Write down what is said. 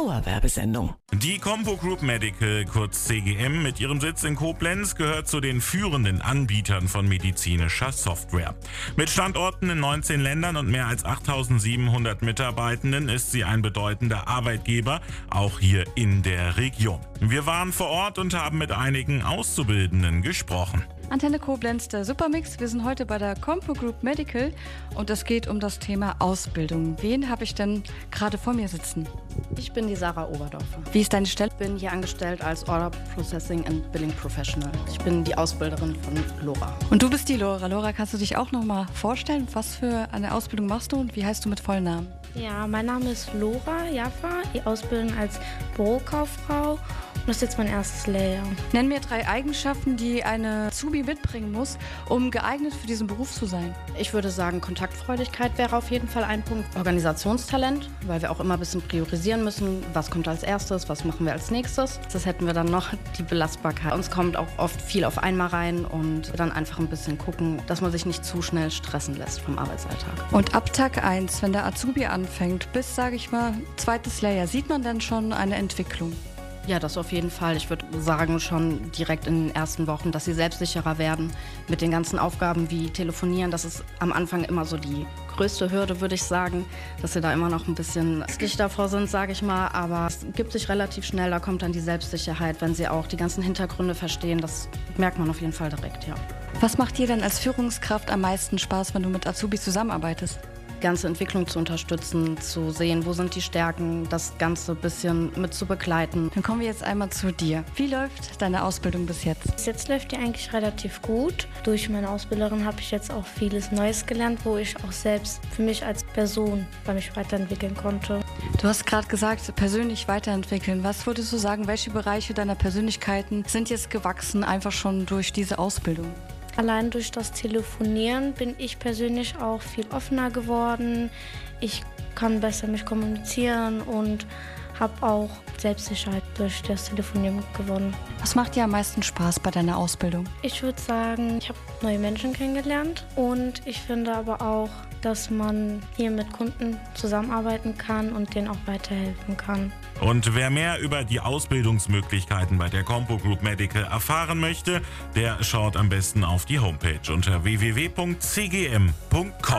Dauerwerbesendung. Die Compo Group Medical, kurz CGM, mit ihrem Sitz in Koblenz gehört zu den führenden Anbietern von medizinischer Software. Mit Standorten in 19 Ländern und mehr als 8.700 Mitarbeitenden ist sie ein bedeutender Arbeitgeber, auch hier in der Region. Wir waren vor Ort und haben mit einigen Auszubildenden gesprochen. Antenne Koblenz, der Supermix. Wir sind heute bei der Compo Group Medical und es geht um das Thema Ausbildung. Wen habe ich denn gerade vor mir sitzen? Ich bin die Sarah Oberdorfer. Wie ist deine Stelle? Ich bin hier angestellt als Order Processing and Billing Professional. Ich bin die Ausbilderin von Lora. Und du bist die Lora. Lora, kannst du dich auch noch mal vorstellen? Was für eine Ausbildung machst du und wie heißt du mit vollen Namen? Ja, mein Name ist Lora Jaffa. Ich ausbilde als Bürokauffrau und das ist jetzt mein erstes Lehrjahr. Nenn mir 3 Eigenschaften, die eine Azubi mitbringen muss, um geeignet für diesen Beruf zu sein. Ich würde sagen, Kontaktfreudigkeit wäre auf jeden Fall ein Punkt. Organisationstalent, weil wir auch immer ein bisschen priorisieren müssen. Was kommt als erstes, was machen wir als nächstes? Das hätten wir dann noch, die Belastbarkeit. Uns kommt auch oft viel auf einmal rein und dann einfach ein bisschen gucken, dass man sich nicht zu schnell stressen lässt vom Arbeitsalltag. Und ab Tag 1, wenn der Azubi anfängt, bis, sage ich mal, 2. Lehrjahr, sieht man dann schon eine Entwicklung? Ja, das auf jeden Fall. Ich würde sagen, schon direkt in den ersten Wochen, dass sie selbstsicherer werden mit den ganzen Aufgaben wie Telefonieren. Das ist am Anfang immer so die größte Hürde, würde ich sagen, dass sie da immer noch ein bisschen ängstlich davor sind, sage ich mal. Aber es gibt sich relativ schnell, da kommt dann die Selbstsicherheit, wenn sie auch die ganzen Hintergründe verstehen. Das merkt man auf jeden Fall direkt, ja. Was macht dir denn als Führungskraft am meisten Spaß, wenn du mit Azubis zusammenarbeitest? Ganze Entwicklung zu unterstützen, zu sehen, wo sind die Stärken, das Ganze ein bisschen mit zu begleiten. Dann kommen wir jetzt einmal zu dir. Wie läuft deine Ausbildung bis jetzt? Bis jetzt läuft die eigentlich relativ gut. Durch meine Ausbilderin habe ich jetzt auch vieles Neues gelernt, wo ich auch selbst für mich als Person mich weiterentwickeln konnte. Du hast gerade gesagt, persönlich weiterentwickeln. Was würdest du sagen, welche Bereiche deiner Persönlichkeiten sind jetzt gewachsen, einfach schon durch diese Ausbildung? Allein durch das Telefonieren bin ich persönlich auch viel offener geworden. Ich kann besser mich kommunizieren und habe auch Selbstsicherheit durch das Telefonieren gewonnen. Was macht dir am meisten Spaß bei deiner Ausbildung? Ich würde sagen, ich habe neue Menschen kennengelernt und ich finde aber auch, dass man hier mit Kunden zusammenarbeiten kann und denen auch weiterhelfen kann. Und wer mehr über die Ausbildungsmöglichkeiten bei der Compo Group Medical erfahren möchte, der schaut am besten auf die Homepage unter www.cgm.com.